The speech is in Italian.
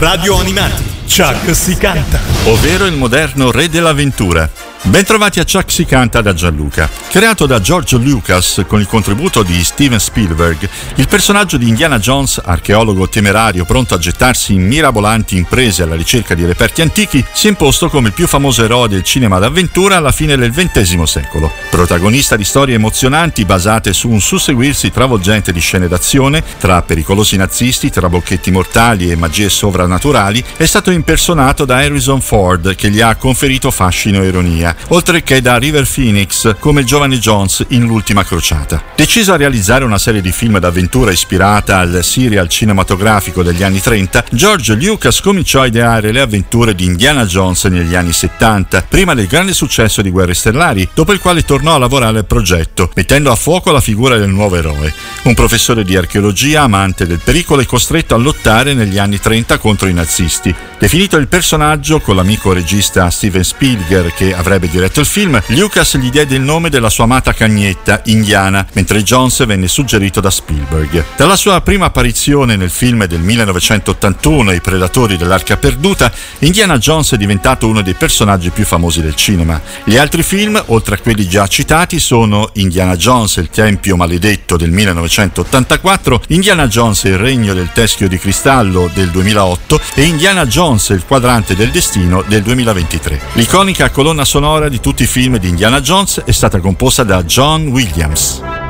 Radio Animati, Chuck si canta. Ovvero il moderno re dell'avventura. Bentrovati a Chuck si canta da Gianluca. Creato da George Lucas con il contributo di Steven Spielberg, il personaggio di Indiana Jones, archeologo temerario pronto a gettarsi in mirabolanti imprese alla ricerca di reperti antichi, si è imposto come il più famoso eroe del cinema d'avventura alla fine del XX secolo. Protagonista di storie emozionanti basate su un susseguirsi travolgente di scene d'azione, tra pericolosi nazisti, trabocchetti mortali e magie sovrannaturali, è stato impersonato da Harrison Ford, che gli ha conferito fascino e ironia, oltre che da River Phoenix come il giovane Jones in L'ultima crociata. Deciso a realizzare una serie di film d'avventura ispirata al serial cinematografico degli anni 30, George Lucas cominciò a ideare le avventure di Indiana Jones negli anni 70, prima del grande successo di Guerre Stellari, dopo il quale tornò a lavorare al progetto, mettendo a fuoco la figura del nuovo eroe, un professore di archeologia amante del pericolo e costretto a lottare negli anni 30 contro i nazisti. Definito il personaggio con l'amico regista Steven Spielberg, che avrebbe diretto il film, Lucas gli diede il nome della sua amata cagnetta, Indiana, mentre Jones venne suggerito da Spielberg. Dalla sua prima apparizione nel film del 1981, I Predatori dell'Arca Perduta, Indiana Jones è diventato uno dei personaggi più famosi del cinema. Gli altri film, oltre a quelli già citati, sono Indiana Jones e il Tempio Maledetto del 1984, Indiana Jones e il Regno del Teschio di Cristallo del 2008 e Indiana Jones e il Quadrante del Destino del 2023. L'iconica colonna sonora di tutti i film di Indiana Jones è stata composta da John Williams.